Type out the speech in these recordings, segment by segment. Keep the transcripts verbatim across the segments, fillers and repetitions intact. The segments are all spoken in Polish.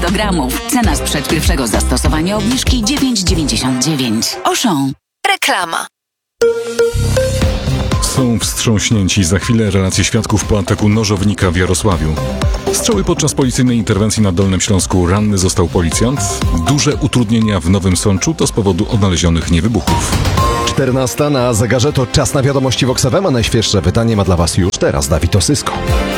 sto gramów. Cena sprzed pierwszego zastosowania obniżki dziewięć dziewięćdziesiąt dziewięć. Auchan. Reklama. Są wstrząśnięci. Za chwilę relacje świadków po ataku nożownika w Jarosławiu. Strzały podczas policyjnej interwencji na Dolnym Śląsku. Ranny został policjant. Duże utrudnienia w Nowym Sączu to z powodu odnalezionych niewybuchów. czternasta na zegarze to czas na wiadomości w Vox F M, a najświeższe pytanie ma dla Was już teraz Dawid Osysko.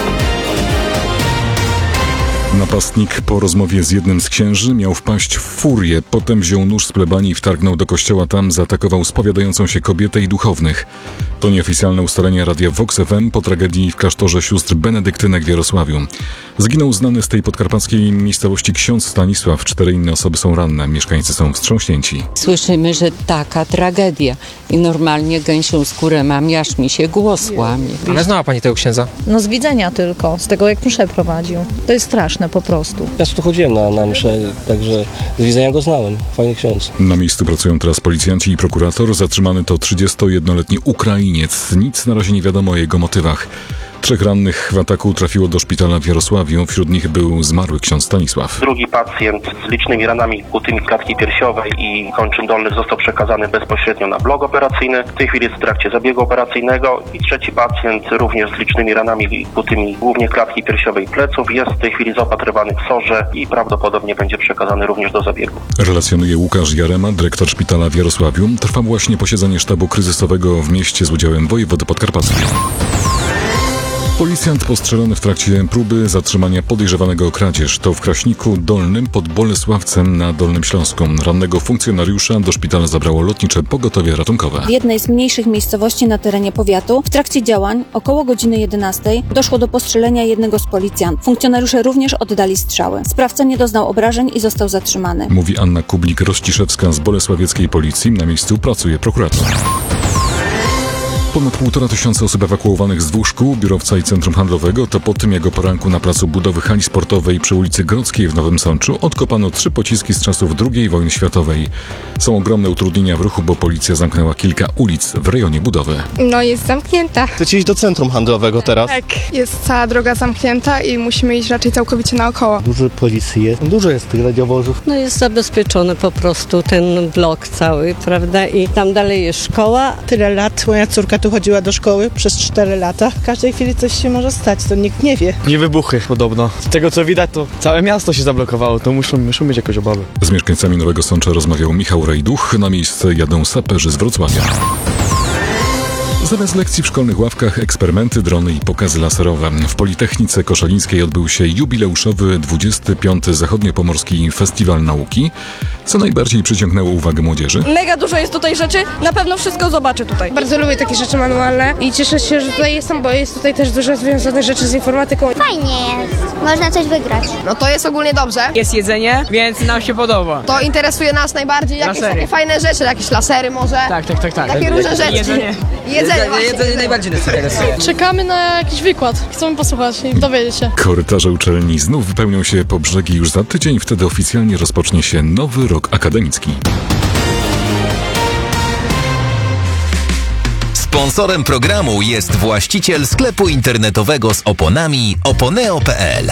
Napastnik po rozmowie z jednym z księży miał wpaść w furię. Potem wziął nóż z plebanii i wtargnął do kościoła. Tam zaatakował spowiadającą się kobietę i duchownych. To nieoficjalne ustalenia radia Vox F M po tragedii w klasztorze sióstr benedyktynek w Jarosławiu. Zginął znany z tej podkarpackiej miejscowości ksiądz Stanisław. Cztery inne osoby są ranne. Mieszkańcy są wstrząśnięci. Słyszymy, że taka tragedia i normalnie gęsią skórę mam, aż mi się głos łamie. Ale znała pani tego księdza? No z widzenia tylko, z tego jak mszę prowadził. To jest straszne po prostu. Ja tu chodziłem na, na mszę, także z widzenia go znałem. Fajny ksiądz. Na miejscu pracują teraz policjanci i prokurator. Zatrzymany to trzydziestojednoletni Ukrainiec. Nic na razie nie wiadomo o jego motywach. Trzech rannych w ataku trafiło do szpitala w Jarosławiu. Wśród nich był zmarły ksiądz Stanisław. Drugi pacjent z licznymi ranami kutymi klatki piersiowej i kończyn dolnych został przekazany bezpośrednio na blok operacyjny. W tej chwili jest w trakcie zabiegu operacyjnego. I trzeci pacjent również z licznymi ranami kutymi głównie klatki piersiowej i pleców jest w tej chwili zaopatrywany w sorze i prawdopodobnie będzie przekazany również do zabiegu. Relacjonuje Łukasz Jarema, dyrektor szpitala w Jarosławiu. Trwa właśnie posiedzenie sztabu kryzysowego w mieście z udziałem wojewody podkarpackiego. Policjant postrzelony w trakcie próby zatrzymania podejrzewanego o kradzież. To w Kraśniku Dolnym pod Bolesławcem na Dolnym Śląsku. Rannego funkcjonariusza do szpitala zabrało lotnicze pogotowie ratunkowe. W jednej z mniejszych miejscowości na terenie powiatu w trakcie działań około godziny jedenastej doszło do postrzelenia jednego z policjantów. Funkcjonariusze również oddali strzały. Sprawca nie doznał obrażeń i został zatrzymany. Mówi Anna Kublik-Rościszewska z bolesławieckiej policji. Na miejscu pracuje prokurator. Ponad półtora tysiąca osób ewakuowanych z dwóch szkół, biurowca i centrum handlowego. To po tym, jak o poranku na placu budowy hali sportowej przy ulicy Grodzkiej w Nowym Sączu odkopano trzy pociski z czasów drugiej wojny światowej. Są ogromne utrudnienia w ruchu, bo policja zamknęła kilka ulic w rejonie budowy. No jest zamknięta. Chcecie iść do centrum handlowego teraz? Tak, jest cała droga zamknięta i musimy iść raczej całkowicie naokoło. Dużo policji jest. Dużo jest tych radiowozów. No jest zabezpieczony po prostu ten blok cały, prawda? I tam dalej jest szkoła. Tyle lat, moja córka tu chodziła do szkoły przez cztery lata. W każdej chwili coś się może stać, to nikt nie wie. Nie wybuchy podobno. Z tego co widać, to całe miasto się zablokowało, to muszą, muszą mieć jakieś obawy. Z mieszkańcami Nowego Sącza rozmawiał Michał Rejduch. Na miejsce jadą saperzy z Wrocławia. Zamiast lekcji w szkolnych ławkach eksperymenty, drony i pokazy laserowe. W Politechnice Koszalińskiej odbył się jubileuszowy dwudziesty piąty Zachodniopomorski Festiwal Nauki. Co najbardziej przyciągnęło uwagę młodzieży? Mega dużo jest tutaj rzeczy, na pewno wszystko zobaczę tutaj. Bardzo lubię takie rzeczy manualne i cieszę się, że tutaj jestem, bo jest tutaj też dużo związanych rzeczy z informatyką. Fajnie jest, można coś wygrać. No to jest ogólnie dobrze. Jest jedzenie, więc nam się podoba. To interesuje nas najbardziej, jakieś Lasery. takie fajne rzeczy, jakieś lasery może. Tak, tak, tak, tak. Takie różne rzeczy. Jedzenie. Jedzenie, Jedzenie, jedzenie najbardziej nas interesuje. Czekamy na jakiś wykład, chcemy posłuchać i dowiedzieć się. Korytarze uczelni znów wypełnią się po brzegi już za tydzień. Wtedy oficjalnie rozpocznie się nowy rok akademicki. Sponsorem programu jest właściciel sklepu internetowego z oponami oponeo kropka pe el.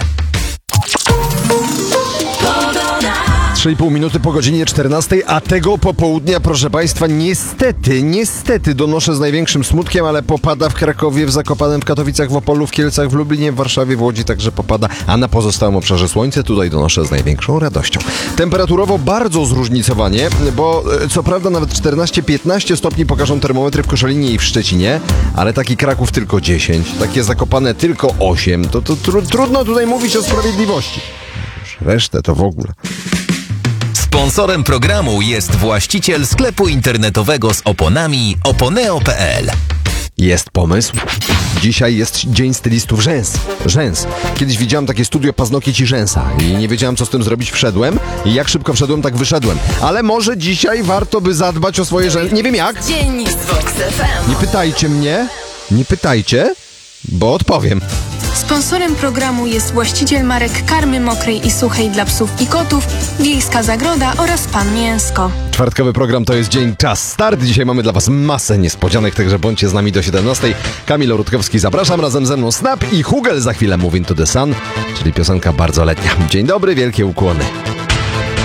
trzy i pół minuty po godzinie czternastej, a tego popołudnia, proszę Państwa, niestety, niestety donoszę z największym smutkiem, ale popada w Krakowie, w Zakopanem, w Katowicach, w Opolu, w Kielcach, w Lublinie, w Warszawie, w Łodzi także popada, a na pozostałym obszarze słońce. Tutaj donoszę z największą radością. Temperaturowo bardzo zróżnicowanie, bo co prawda nawet czternaście piętnaście stopni pokażą termometry w Koszalinie i w Szczecinie, ale taki Kraków tylko dziesięć, takie Zakopane tylko osiem. To, to tru, trudno tutaj mówić o sprawiedliwości. Resztę to w ogóle. Sponsorem programu jest właściciel sklepu internetowego z oponami oponeo kropka pe el. Jest pomysł. Dzisiaj jest Dzień Stylistów Rzęs. Rzęs. Kiedyś widziałem takie studio paznokieci rzęsa i nie wiedziałem, co z tym zrobić. Wszedłem i jak szybko wszedłem, tak wyszedłem. Ale może dzisiaj warto by zadbać o swoje rzęsy. Nie wiem jak. Dzień z Vox F M. Nie pytajcie mnie. Nie pytajcie, bo odpowiem. Sponsorem programu jest właściciel marek karmy mokrej i suchej dla psów i kotów, Wiejska Zagroda oraz Pan Mięsko. Czwartkowy program to jest dzień Czas Start. Dzisiaj mamy dla Was masę niespodzianek, także bądźcie z nami do siedemnastej. Kamil Rutkowski, zapraszam, razem ze mną Snap i Hugel za chwilę Move Into the Sun, czyli piosenka bardzo letnia. Dzień dobry, wielkie ukłony.